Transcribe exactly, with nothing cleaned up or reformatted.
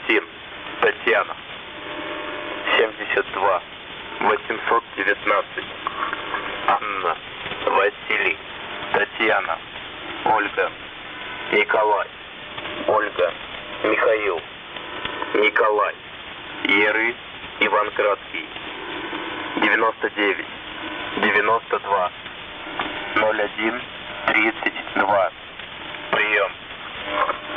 Максим, Татьяна. семьдесят два восемьсот девятнадцать. Анна, Василий, Татьяна, Ольга, Николай, Ольга, Михаил, Николай, Еры, Иванградский. девяносто девять девяносто два ноль один тридцать два.